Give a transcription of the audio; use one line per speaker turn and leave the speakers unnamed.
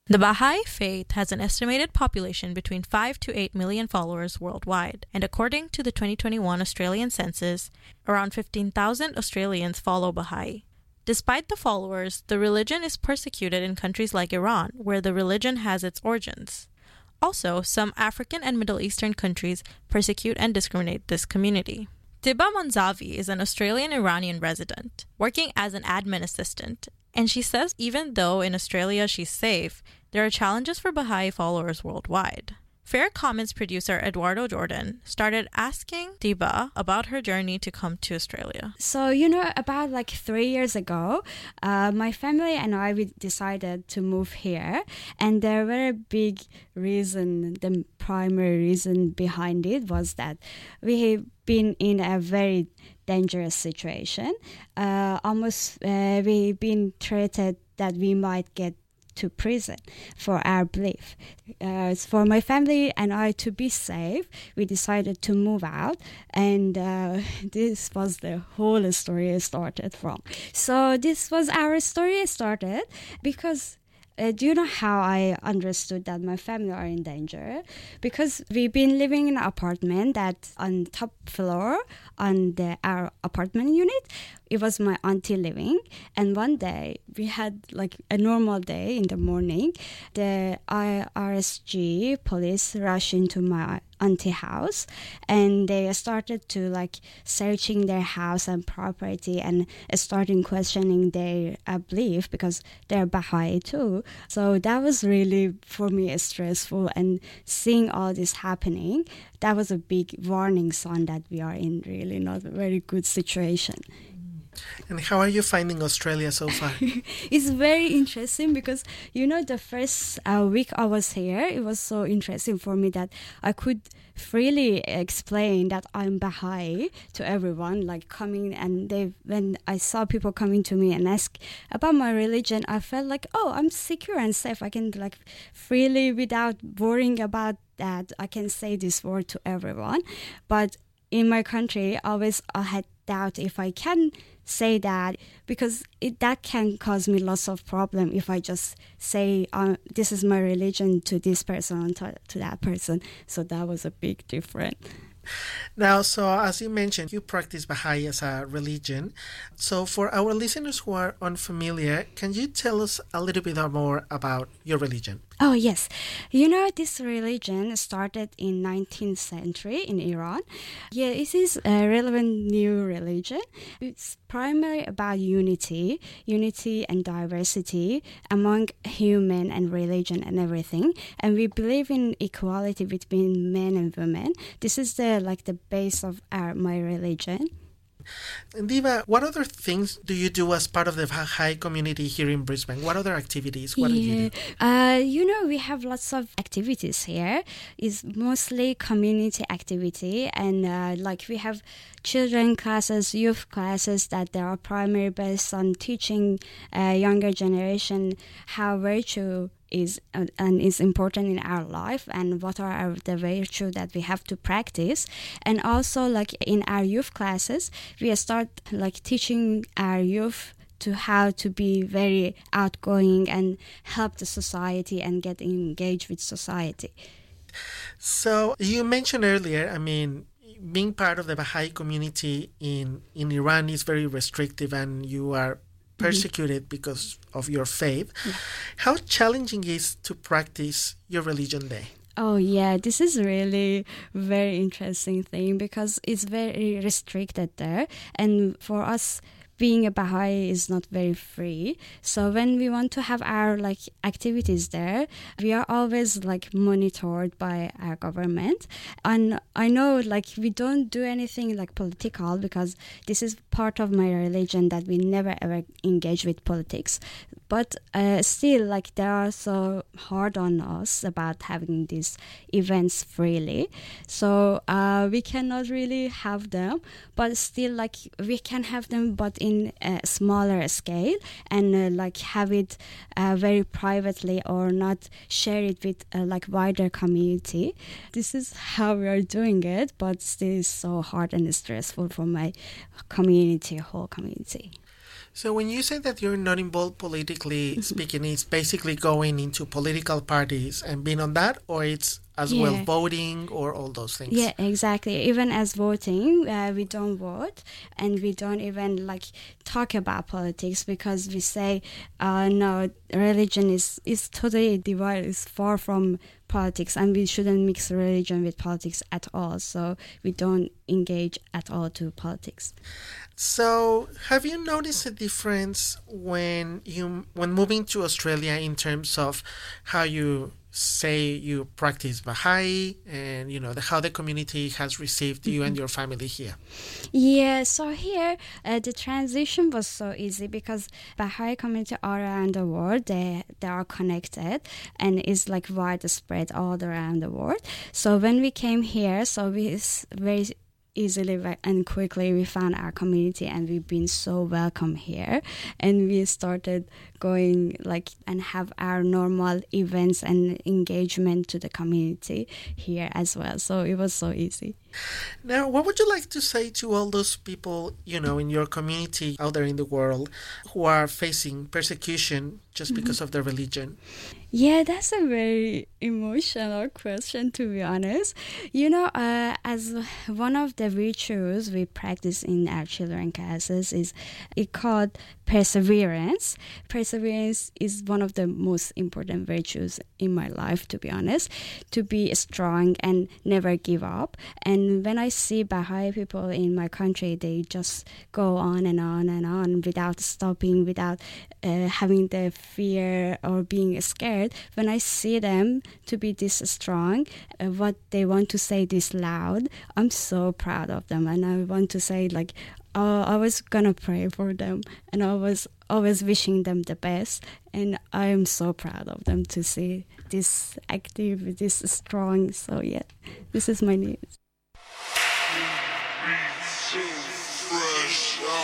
The Baha'i Faith has an estimated population between 5 to 8 million followers worldwide, and according to the 2021 Australian census, around 15,000 Australians follow Baha'i. Despite the followers, the religion is persecuted in countries like Iran, where the religion has its origins. Also, some African and Middle Eastern countries persecute and discriminate this community. Tiba Monzavi is an Australian-Iranian resident, working as an admin assistant, and she says even though in Australia she's safe, there are challenges for Baha'i followers worldwide. Fair Comments producer Eduardo Jordan started asking Tiba about her journey to come to Australia.
So, about 3 years ago, my family and I we decided to move here. And the very big reason, the primary reason behind it was that we have been in a very dangerous situation. We've been threatened that we might get to prison for our belief. For my family and I to be safe, we decided to move out, and this was the whole story started from. So this was our story started because do you know how I understood that my family are in danger? Because we've been living in an apartment that on top floor on our apartment unit, it was my auntie living. And one day we had a normal day in the morning. The RSG police rushed into my auntie house, and they started to searching their house and property and starting questioning their belief because they're Baha'i too. So that was really for me stressful, and seeing all this happening, that was a big warning sign that we are in really not a very good situation.
And how are you finding Australia so far?
It's very interesting because, the first week I was here, it was so interesting for me that I could freely explain that I'm Baha'i to everyone, coming, and when I saw people coming to me and ask about my religion, I felt I'm secure and safe. I can freely, without worrying about that, I can say this word to everyone. But in my country, I had doubt if I can say that, because that can cause me lots of problem if I just say this is my religion to this person and to that person. So that was a big difference.
Now, so as you mentioned, you practice Baha'i as a religion. So for our listeners who are unfamiliar, can you tell us a little bit more about your religion?
Oh, yes. This religion started in 19th century in Iran. Yeah, it is a relevant new religion. It's primarily about unity and diversity among human and religion and everything. And we believe in equality between men and women. This is the base of my religion.
And Diva, what other things do you do as part of the Baha'i community here in Brisbane? What other activities? What do you do?
We have lots of activities here. It's mostly community activity, and we have children classes, youth classes that they are primarily based on teaching younger generation how virtue is and is important in our life, and what are the virtue that we have to practice. And also in our youth classes, we start teaching our youth to how to be very outgoing and help the society and get engaged with society.
So you mentioned earlier, being part of the Baha'i community in Iran is very restrictive, and you are persecuted because of your faith. Yeah. How challenging is to practice your religion there?
Oh yeah, this is really very interesting thing because it's very restricted there, and for us being a Baha'i is not very free. So when we want to have our activities there, we are always monitored by our government. And I know we don't do anything political, because this is part of my religion that we never ever engage with politics. But still they are so hard on us about having these events freely. So we cannot really have them, but still we can have them, but in a smaller scale, and have it very privately, or not share it with wider community. This is how we are doing it, but still is so hard and stressful for my community, whole community.
So when you say that you're not involved politically speaking, it's basically going into political parties and being on that, or it's as well voting or all those things?
Yeah, exactly. Even as voting, we don't vote and we don't even talk about politics because we say, no, religion is totally divided, it's far from politics, and we shouldn't mix religion with politics at all. So we don't engage at all to politics.
So, have you noticed a difference when moving to Australia in terms of how you say you practice Baha'i and how the community has received you and your family here?
Yeah, so here the transition was so easy because Baha'i community all around the world, they are connected and is widespread all around the world. So when we came here, so we very easily and quickly we found our community and we've been so welcome here, and we started going and have our normal events and engagement to the community here as well. So it was so easy.
Now, what would you like to say to all those people, in your community out there in the world who are facing persecution just because of their religion?
Yeah, that's a very emotional question, to be honest. As one of the virtues we practice in our children classes is it called perseverance. Perseverance is one of the most important virtues in my life, to be honest, to be strong and never give up. And when I see Baha'i people in my country, they just go on and on and on without stopping, without having the fear or being scared. When I see them to be this strong, what they want to say this loud, I'm so proud of them. And I want to say I was gonna pray for them, and I was always wishing them the best, and I am so proud of them to see this active, this strong. So yeah, this is my news.